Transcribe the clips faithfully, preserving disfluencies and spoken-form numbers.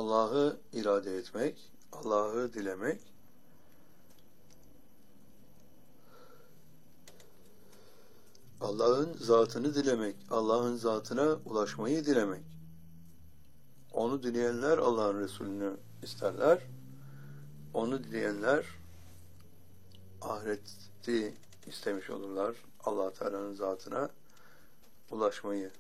Allah'ı irade etmek, Allah'ı dilemek, Allah'ın zatını dilemek, Allah'ın zatına ulaşmayı dilemek. Onu dileyenler Allah'ın Resulünü isterler. Onu dileyenler ahireti istemiş olurlar. Allah Teala'nın zatına ulaşmayı.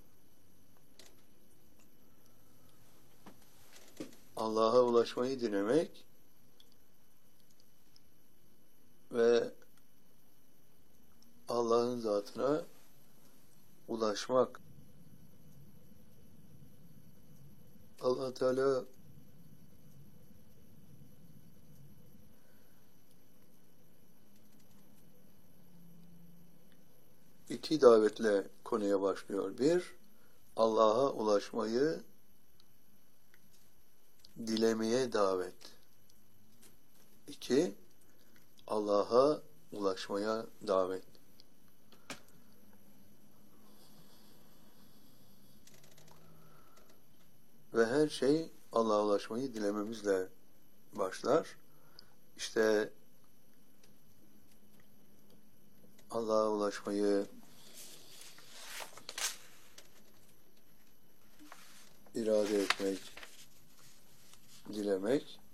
Allah'a ulaşmayı dilemek ve Allah'ın zatına ulaşmak. Allah Teala iki davetle konuya başlıyor. Bir, Allah'a ulaşmayı dilemeye davet. İki, Allah'a ulaşmaya davet. Ve her şey Allah'a ulaşmayı dilememizle başlar. İşte Allah'a ulaşmayı irade etmek, dilemek,